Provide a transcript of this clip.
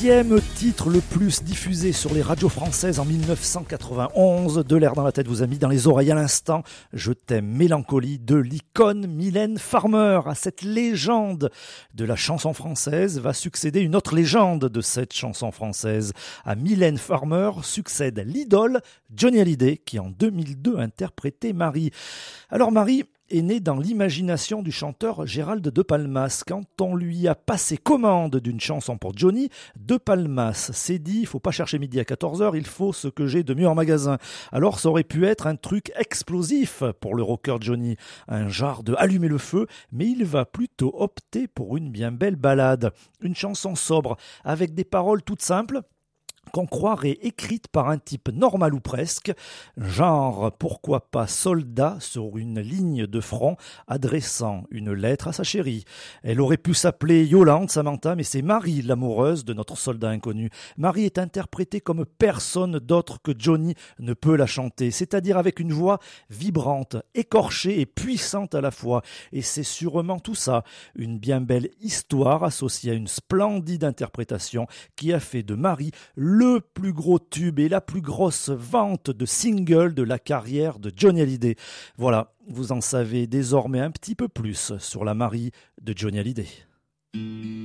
10e titre le plus diffusé sur les radios françaises en 1991. De l'air dans la tête vous a mis dans les oreilles à l'instant. Je t'aime mélancolie de l'icône Mylène Farmer. À cette légende de la chanson française va succéder une autre légende de cette chanson française. À Mylène Farmer succède l'idole Johnny Hallyday qui en 2002 interprétait Marie. Alors Marie est né dans l'imagination du chanteur Gérald De Palmas. Quand on lui a passé commande d'une chanson pour Johnny, De Palmas s'est dit « il faut pas chercher midi à 14h, il faut ce que j'ai de mieux en magasin ». Alors ça aurait pu être un truc explosif pour le rocker Johnny, un genre de allumer le feu, mais il va plutôt opter pour une bien belle ballade, une chanson sobre, avec des paroles toutes simples, qu'on croirait écrite par un type normal ou presque, genre pourquoi pas soldat sur une ligne de front adressant une lettre à sa chérie. Elle aurait pu s'appeler Yolande Samantha, mais c'est Marie l'amoureuse de notre soldat inconnu. Marie est interprétée comme personne d'autre que Johnny ne peut la chanter, c'est-à-dire avec une voix vibrante, écorchée et puissante à la fois. Et c'est sûrement tout ça, une bien belle histoire associée à une splendide interprétation qui a fait de Marie le plus gros tube et la plus grosse vente de singles de la carrière de Johnny Hallyday. Voilà, vous en savez désormais un petit peu plus sur la Marie de Johnny Hallyday.